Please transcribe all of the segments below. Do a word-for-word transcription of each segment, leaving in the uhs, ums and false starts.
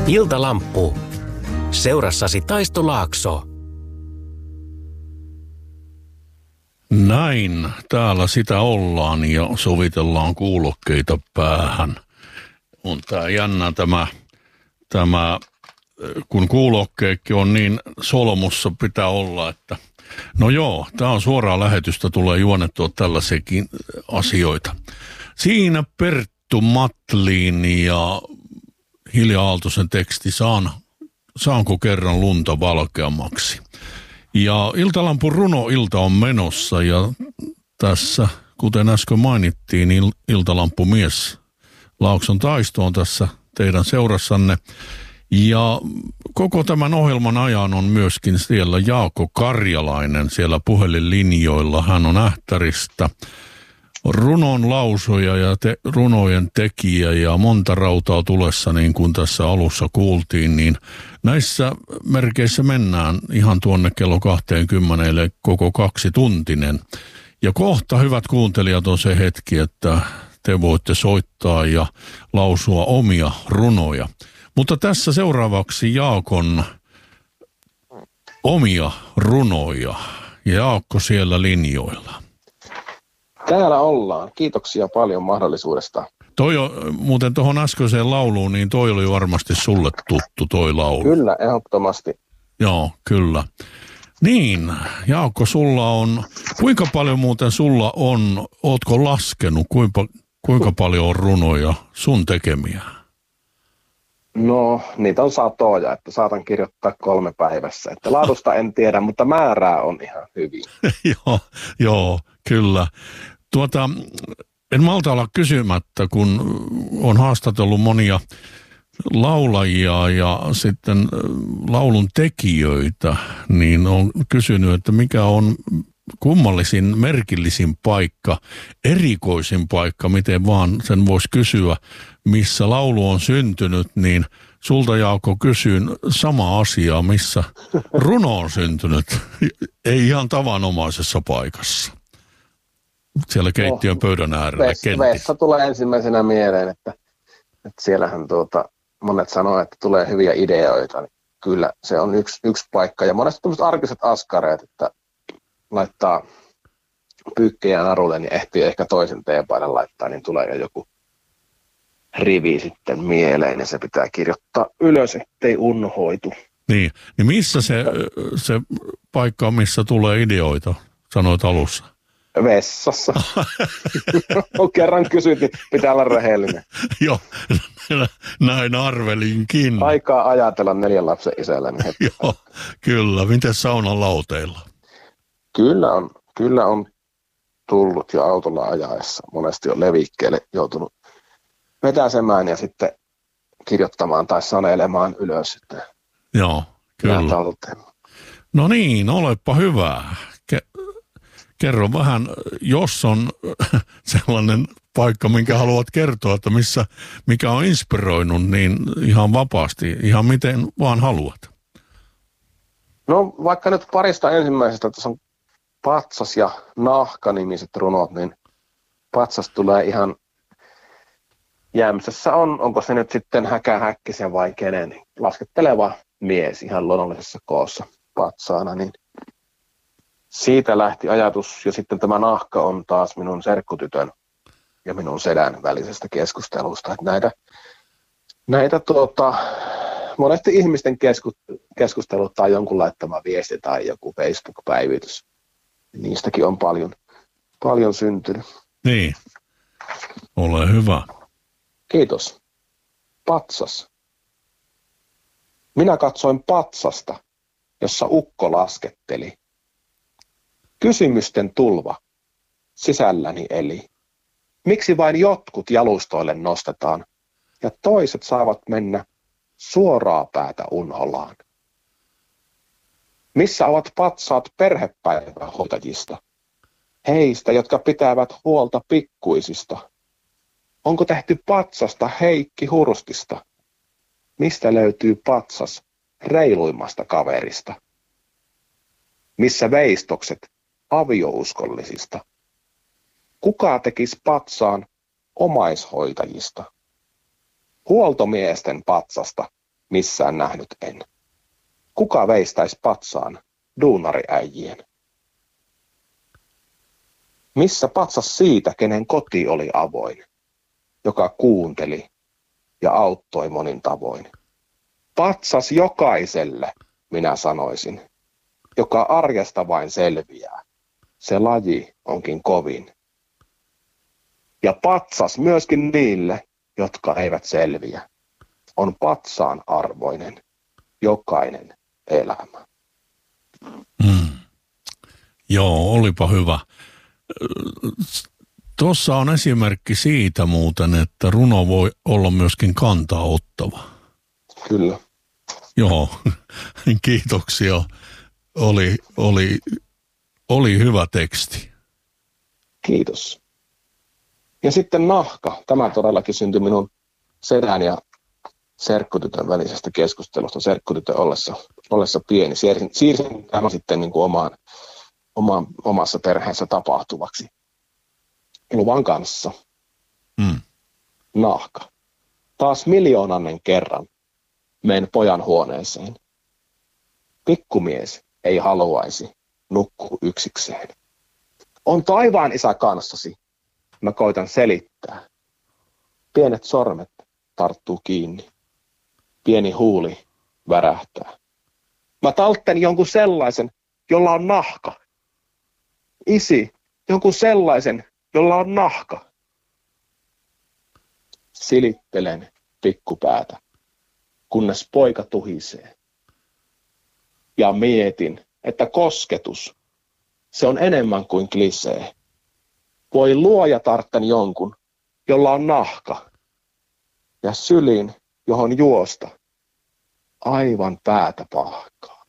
Iltalamppu. Seurassasi Taisto Laakso. Näin, täällä sitä ollaan ja sovitellaan kuulokkeita päähän. On tää jännä tämä, tämä kun kuulokkeekki on niin solmussa pitää olla, että no joo, tää on suoraa lähetystä, tulee juonettua tällaisiakin asioita. Siinä Perttu Matlin ja Hilja Aaltosen teksti Saan, Saanko kerran lunta valkeammaksi. Ja Iltalampun runoilta on menossa ja tässä, kuten äsken mainittiin, niin Iltalampumies Laakson Taisto on tässä teidän seurassanne. Ja koko tämän ohjelman ajan on myöskin siellä Jaakko Karjalainen siellä puhelinlinjoilla. Hän on Ähtäristä runon lausuja ja te, runojen tekijä ja monta rautaa tulessa, niin kuin tässä alussa kuultiin, niin näissä merkeissä mennään ihan tuonne kello kaksikymmentä koko kaksi tuntinen. Ja kohta, hyvät kuuntelijat, on se hetki, että te voitte soittaa ja lausua omia runoja. Mutta tässä seuraavaksi Jaakon omia runoja. Jaakko siellä linjoilla. Täällä ollaan. Kiitoksia paljon mahdollisuudesta. Toi on, muuten tuohon äskeiseen lauluun, niin toi oli varmasti sulle tuttu toi laulu. Kyllä, ehdottomasti. Joo, kyllä. Niin, Jaakko, sulla on, kuinka paljon muuten sulla on, ootko laskenut, kuinka, kuinka paljon on runoja sun tekemiä? No, niitä on satoja, että saatan kirjoittaa kolme päivässä. Että laadusta en tiedä, mutta määrää on ihan hyvin. joo, joo, kyllä. Tuota, en malta olla kysymättä, kun on haastatellut monia laulajia ja sitten laulun tekijöitä, niin on kysynyt, että mikä on kummallisin, merkillisin paikka, erikoisin paikka, miten vaan sen voisi kysyä, missä laulu on syntynyt, niin sulta, Jaakko, kysyn sama asiaa, missä runo on syntynyt, ei ihan tavanomaisessa paikassa. Siellä keittiön pöydän äärellä. Vessa, vessa tulee ensimmäisenä mieleen, että, että siellähän tuota, monet sanoo, että tulee hyviä ideoita. Niin kyllä se on yksi, yksi paikka. Ja monesti tämmöiset arkiset askareet, että laittaa pyykkejä narulle, niin ehtii ehkä toisen teepaidan laittaa, niin tulee jo joku rivi sitten mieleen, ja se pitää kirjoittaa ylös, ettei unhoitu. Niin, niin missä se, se paikka on, missä tulee ideoita, sanoit alussa? Vessassa. On kerran kysyt, niin pitää olla rehellinen. Joo, näin arvelinkin. Aikaa ajatella neljän lapsen isällä. Niin joo, kyllä. Miten saunan lauteilla? Kyllä on, kyllä on tullut jo autolla ajaessa. Monesti on levikkeelle joutunut vetäsemään ja sitten kirjoittamaan tai sanelemaan ylös. Sitten. Joo, kyllä. No niin, olepa hyvä. Ke- kerro vähän, jos on sellainen paikka, minkä haluat kertoa, että missä, mikä on inspiroinut, niin ihan vapaasti, ihan miten vaan haluat. No vaikka nyt parista ensimmäisestä, tässä on Patsas ja Nahka-nimiset runot, niin Patsas tulee ihan Jämsässä on, onko se nyt sitten Häkä Häkkisen vai kenen, niin lasketteleva mies ihan luonnollisessa koossa patsaana, niin siitä lähti ajatus, ja sitten tämä Nahka on taas minun serkkutytön ja minun sedän välisestä keskustelusta, että näitä, näitä tuota, monesti ihmisten kesku, keskustelut tai jonkun laittama viesti tai joku Facebook-päivitys, niistäkin on paljon, paljon syntynyt. Niin, ole hyvä. Kiitos. Patsas. Minä katsoin patsasta, jossa ukko lasketteli. Kysymysten tulva sisälläni eli. Miksi vain jotkut jalustoille nostetaan ja toiset saavat mennä suoraa päätä unholaan? Missä ovat patsaat perhepäivähoitajista? Heistä, jotka pitävät huolta pikkuisista. Onko tehty patsasta Heikki Hurstista? Mistä löytyy patsas reiluimmasta kaverista? Missä veistokset aviouskollisista? Kuka tekisi patsaan omaishoitajista? Huoltomiesten patsasta missään nähnyt en. Kuka veistäisi patsaan duunariäijien? Missä patsas siitä, kenen koti oli avoin, joka kuunteli ja auttoi monin tavoin? Patsas jokaiselle, minä sanoisin, joka arjesta vain selviää. Se laji onkin kovin. Ja patsas myöskin niille, jotka eivät selviä. On patsaan arvoinen jokainen elämä. Mm. Joo, olipa hyvä. Tuossa on esimerkki siitä muuten, että runo voi olla myöskin kantaa ottava. Kyllä. Joo, kiitoksia. Oli, oli, oli hyvä teksti. Kiitos. Ja sitten nahka. Tämä todellakin syntyi minun sedän ja serkkutytön välisestä keskustelusta serkkutytön ollessa, ollessa pieni. Siirsin, siirsin tämän sitten niin kuin omaan, omaan, omassa perheessä tapahtuvaksi. Luvan kanssa. Mm. Nahka. Taas miljoonannen kerran menen pojan huoneeseen. Pikkumies ei haluaisi nukkua yksikseen. On taivaan isä kanssasi. Mä koitan selittää. Pienet sormet tarttuu kiinni. Pieni huuli värähtää. Mä taltten jonkun sellaisen, jolla on nahka. Isi, jonkun sellaisen, jolla on nahka. Silittelen pikkupäätä, kunnes poika tuhisee. Ja mietin, että kosketus, se on enemmän kuin klisee. Voi luoja tartten jonkun, jolla on nahka. Ja syliin, johon juosta, aivan päätä pahkaa.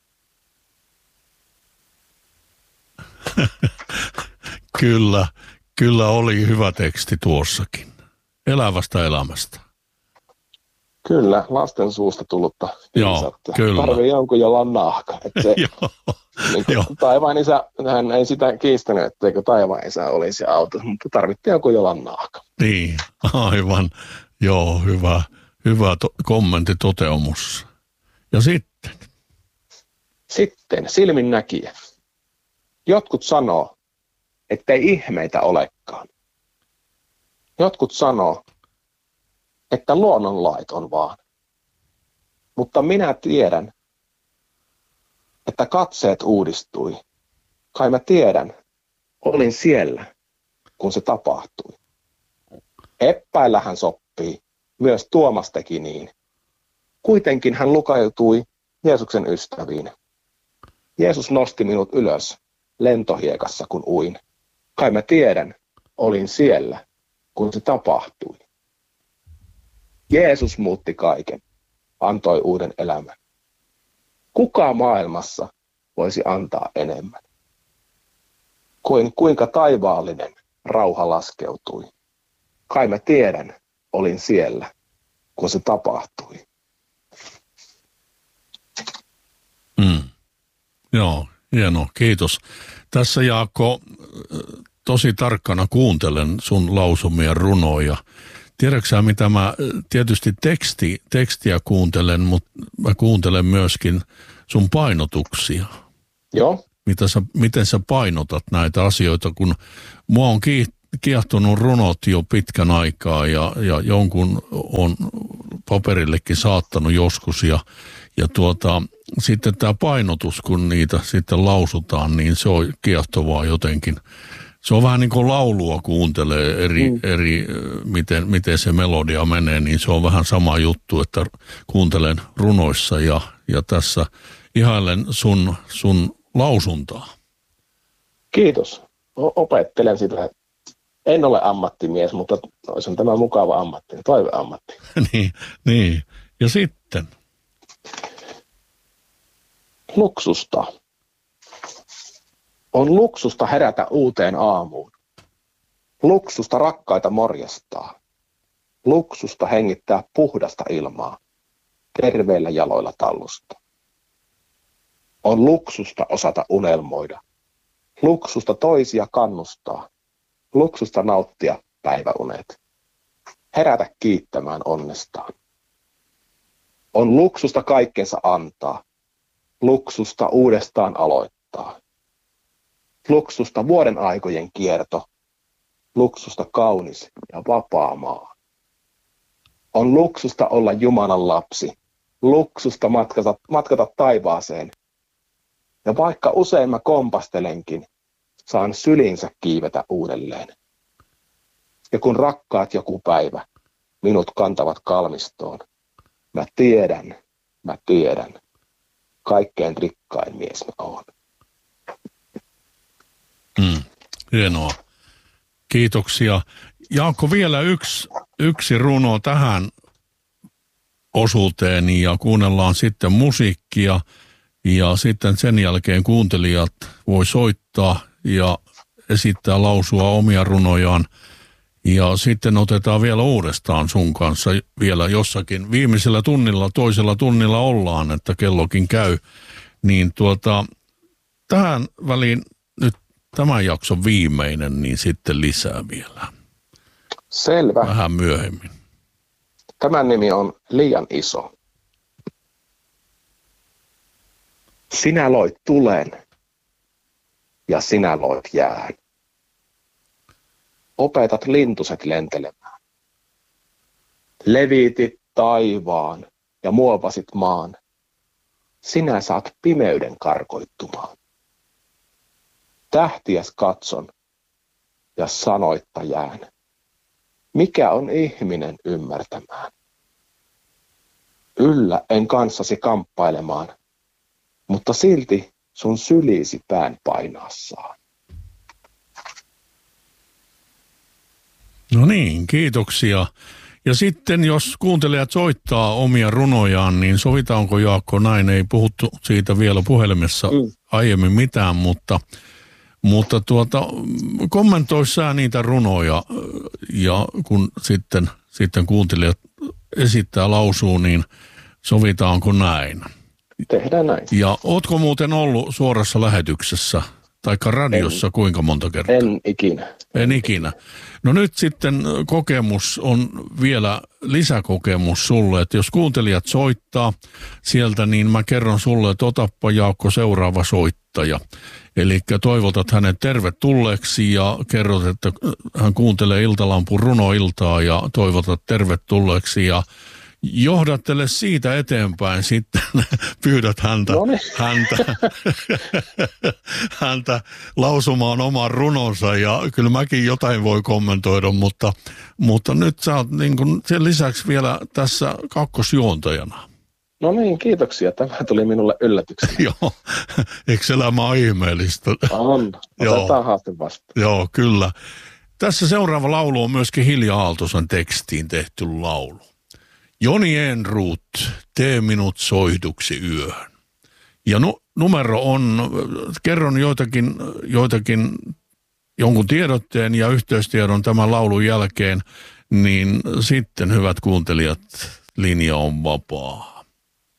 Kyllä, kyllä oli hyvä teksti tuossakin. Elävästä elämästä. Kyllä, lasten suusta tullutta viisautta. Kyllä. Tarvii jonkun, jolla on nahka. Että se, niin kuin, taivaan isä, hän ei sitä kiistänyt, etteikö taivaan isä olisi auto, mutta tarvittiin jonkun, jolla on nahka. Niin, aivan. Joo, hyvä, hyvä to- kommentti, toteamus. Ja sitten? Sitten silminnäkijä. Jotkut sanoo, ettei ihmeitä olekaan. Jotkut sanoo, että luonnonlait on vaan. Mutta minä tiedän, että katseet uudistui. Kai mä tiedän, olin siellä, kun se tapahtui. Epäillä hän sopii, myös Tuomas teki niin. Kuitenkin hän lukautui Jeesuksen ystäviin. Jeesus nosti minut ylös lentohiekassa, kun uin. Kai mä tiedän, olin siellä, kun se tapahtui. Jeesus muutti kaiken, antoi uuden elämän. Kuka maailmassa voisi antaa enemmän? Kuin kuinka taivaallinen rauha laskeutui. Kai mä tiedän, olin siellä, kun se tapahtui. Mm. Joo, hienoa, kiitos. Tässä Jaakko, tosi tarkkana kuuntelen sun lausumia runoja. Tiedätkö sä, mitä mä tietysti teksti, tekstiä kuuntelen, mutta mä kuuntelen myöskin sun painotuksia. Joo. Mitä sä, miten sä painotat näitä asioita, kun mua on kiehtonut runot jo pitkän aikaa ja, ja jonkun on paperillekin saattanut joskus ja, ja tuota, sitten tämä painotus, kun niitä sitten lausutaan, niin se on kiehtovaa jotenkin. Se on vähän niin kuin laulua kuuntelee eri, mm. eri miten, miten se melodia menee, niin se on vähän sama juttu, että kuuntelen runoissa ja, ja tässä ihailen sun, sun lausuntaa. Kiitos. Opettelen sitä. En ole ammattimies, mutta se on tämä mukava ammatti, toiveammatti. niin, niin, ja sitten? Luksusta. On luksusta herätä uuteen aamuun. Luksusta rakkaita morjestaa. Luksusta hengittää puhdasta ilmaa. Terveillä jaloilla tallusta. On luksusta osata unelmoida. Luksusta toisia kannustaa. Luksusta nauttia päiväunet. Herätä kiittämään onnestaan. On luksusta kaikkensa antaa, luksusta uudestaan aloittaa. Luksusta vuoden aikojen kierto, luksusta kaunis ja vapaa maa. On luksusta olla Jumalan lapsi, luksusta matkata, matkata taivaaseen. Ja vaikka usein mä kompastelenkin, saan sylinsä kiivetä uudelleen. Ja kun rakkaat joku päivä minut kantavat kalmistoon, mä tiedän, mä tiedän, kaikkein rikkain mies mä oon. Mm, hienoa. Kiitoksia. Jaakko, vielä yksi, yksi runo tähän osuuteen ja kuunnellaan sitten musiikkia ja sitten sen jälkeen kuuntelijat voi soittaa ja esittää lausua omia runojaan ja sitten otetaan vielä uudestaan sun kanssa vielä jossakin. Viimeisellä tunnilla, toisella tunnilla ollaan, että kellokin käy, niin tuota, tähän väliin nyt tämän jakson viimeinen, niin sitten lisää vielä. Selvä. Vähän myöhemmin. Tämän nimi on Liian iso. Sinä loit tulen ja sinä loit jään. Opetat lintuset lentelemään. Levitit taivaan ja muovasit maan. Sinä saat pimeyden karkoittumaan. Tähtiäs katson ja sanoitta jään. Mikä on ihminen ymmärtämään? Yllä en kanssasi kamppailemaan, mutta silti sun syliisi pään painassaan. No niin, kiitoksia. Ja sitten jos kuuntelijat soittaa omia runojaan, niin sovitaanko Jaakko näin? Ei puhuttu siitä vielä puhelimessa mm. aiemmin mitään, mutta, mutta tuota, kommentoi sä niitä runoja ja kun sitten, sitten kuuntelijat esittää lausuu, niin sovitaanko näin? Tehdään näin. Ja ootko muuten ollut suorassa lähetyksessä taikka radiossa en, kuinka monta kertaa? En ikinä. En ikinä. No nyt sitten kokemus on vielä lisäkokemus sulle, että jos kuuntelijat soittaa sieltä, niin mä kerron sulle, että otappa Jaakko seuraava soittaja. Eli toivotat hänet tervetulleeksi ja kerrot, että hän kuuntelee Iltalampun runoiltaa ja toivotat tervetulleeksi ja johdattele siitä eteenpäin sitten, pyydät häntä, häntä, häntä lausumaan oman runonsa ja kyllä mäkin jotain voi kommentoida, mutta, mutta nyt sä oot niin kuin sen lisäksi vielä tässä kakkosjuontajana. No niin, kiitoksia. Tämä tuli minulle yllätyksenä. Joo, eikö elämä ole ihmeellistä? On, otetaan haaste vastaan. Joo, kyllä. Tässä seuraava laulu on myöskin Hilja Aaltosen tekstiin tehty laulu. Joni Ehnruut, tee minut soihduksi yöhön. Ja nu, numero on, kerron joitakin, joitakin jonkun tiedotteen ja yhteystiedon tämän laulun jälkeen, niin sitten hyvät kuuntelijat, linja on vapaa.